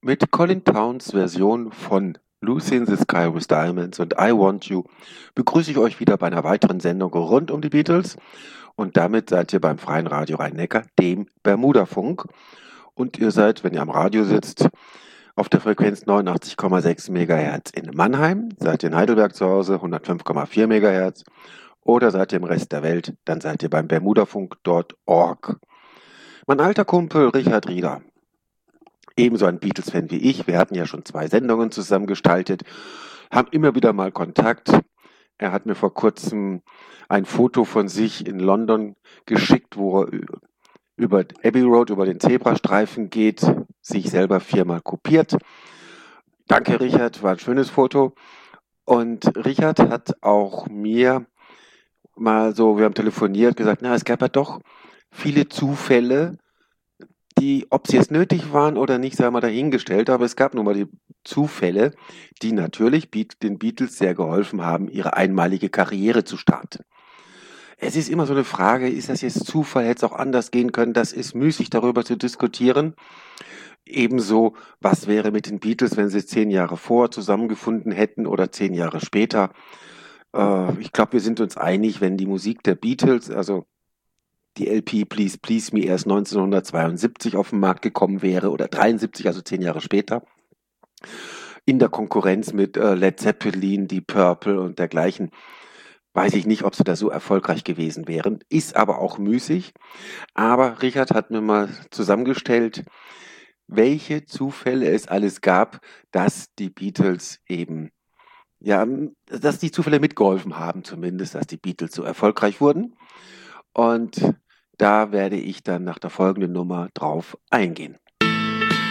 Mit Colin Towns Version von Lucy in the Sky with Diamonds und I Want You begrüße ich euch wieder bei einer weiteren Sendung rund um die Beatles. Und damit seid ihr beim Freien Radio Rhein-Neckar, dem Bermuda-Funk. Und ihr seid, wenn ihr am Radio sitzt, auf der Frequenz 89,6 MHz in Mannheim, seid ihr in Heidelberg zu Hause, 105,4 MHz. Oder seid ihr im Rest der Welt, dann seid ihr beim bermudafunk.org. Mein alter Kumpel Richard Rieder, ebenso ein Beatles-Fan wie ich, wir hatten ja schon 2 Sendungen zusammen gestaltet, haben immer wieder mal Kontakt. Er hat mir vor kurzem ein Foto von sich in London geschickt, wo er über Abbey Road, über den Zebrastreifen geht, sich selber 4-mal kopiert. Danke Richard, war ein schönes Foto. Und Richard hat auch mir mal so, wir haben telefoniert, gesagt, es gab ja doch viele Zufälle, die, ob sie jetzt nötig waren oder nicht, sei mal dahingestellt, aber es gab nun mal die Zufälle, die natürlich den Beatles sehr geholfen haben, ihre einmalige Karriere zu starten. Es ist immer so eine Frage, ist das jetzt Zufall, hätte es auch anders gehen können, das ist müßig darüber zu diskutieren. Ebenso, was wäre mit den Beatles, wenn sie 10 Jahre vorher zusammengefunden hätten oder 10 Jahre später. Ich glaube, wir sind uns einig, wenn die Musik der Beatles, also die LP Please Please Me erst 1972 auf den Markt gekommen wäre oder 73, also 10 Jahre später, in der Konkurrenz mit Led Zeppelin, Deep Purple und dergleichen, weiß ich nicht, ob sie da so erfolgreich gewesen wären, ist aber auch müßig. Aber Richard hat mir mal zusammengestellt, welche Zufälle es alles gab, dass die Beatles eben, dass die Zufälle mitgeholfen haben zumindest, dass die Beatles so erfolgreich wurden. Und da werde ich dann nach der folgenden Nummer drauf eingehen.